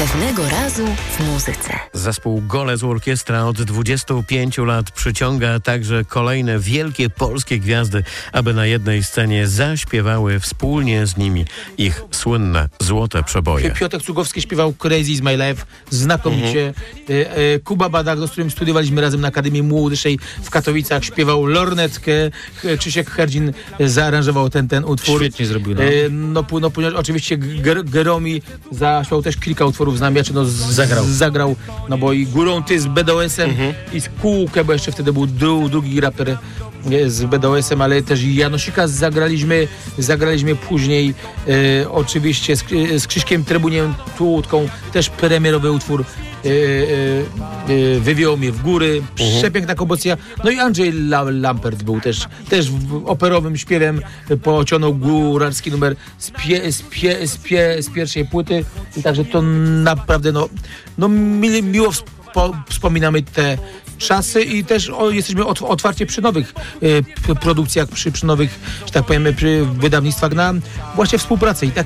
Pewnego razu w muzyce. Zespół Golec Orkiestra od 25 lat przyciąga także kolejne wielkie polskie gwiazdy, aby na jednej scenie zaśpiewały wspólnie z nimi ich słynne złote przeboje. Piotr Cugowski śpiewał Crazy is my life znakomicie. Kuba Badak, z którym studiowaliśmy razem na Akademii Młodszej w Katowicach, śpiewał Lornetkę. Krzysiek Herdzin zaaranżował ten utwór. Świetnie zrobił. Ponieważ oczywiście Geromi zaśpiewał też kilka utworów z nami, zagrał, no bo i Górą Ty z BDOS-em i z Kółkę, bo jeszcze wtedy był drugi raper z BDOS-em, ale też i Janosika zagraliśmy później oczywiście z Krzyśkiem Trebuniem Tłutką, też premierowy utwór Wywiało mnie w góry, przepiękna kompozycja. No i Andrzej Lampert był też operowym śpiewem pociągnął góralski numer z pierwszej płyty i także to naprawdę miło wspominamy te czasy i też jesteśmy otwarci przy nowych produkcjach, przy nowych, że tak powiem, przy wydawnictwach na właśnie współpracę. I tak